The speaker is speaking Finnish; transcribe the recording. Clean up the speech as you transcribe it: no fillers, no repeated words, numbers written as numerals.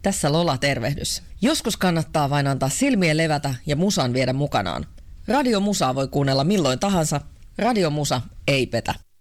Tässä Lola tervehdys. Joskus kannattaa vain antaa silmien levätä ja musan viedä mukanaan. Radio Musaa voi kuunnella milloin tahansa. Radio Musa ei petä.